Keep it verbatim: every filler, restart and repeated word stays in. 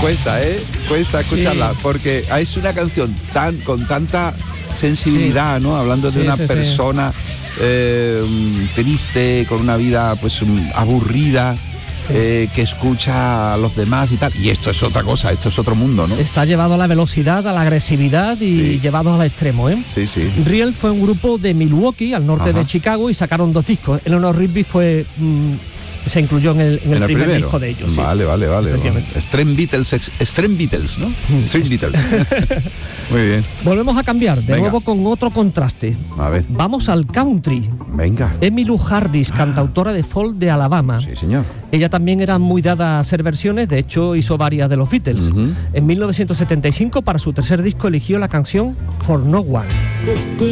cuesta, ¿eh? Cuesta escucharla, sí. Porque es una canción tan con tanta sensibilidad, sí. ¿no? Hablando de sí, una sí, persona sí. Eh, triste, con una vida pues aburrida. Eh, que escucha a los demás y tal, y esto es otra cosa, esto es otro mundo, ¿no? Está llevado a la velocidad, a la agresividad y sí. llevado al extremo, ¿eh? Sí, sí. Riel fue un grupo de Milwaukee, al norte Ajá. de Chicago, y sacaron dos discos. Eleanor Rigby fue mmm, se incluyó en el, en el, ¿En el primer primero? disco de ellos. Vale, sí. vale, vale. vale. Extreme Beatles, Extreme Beatles, ¿no? Extreme Beatles. Muy bien. Volvemos a cambiar, de Venga. nuevo con otro contraste. A ver. Vamos al country. Venga. Emmylou Harris, cantautora de folk de Alabama. Sí, señor. Ella también era muy dada a hacer versiones, de hecho hizo varias de los Beatles. Uh-huh. En mil novecientos setenta y cinco, para su tercer disco, eligió la canción For No One.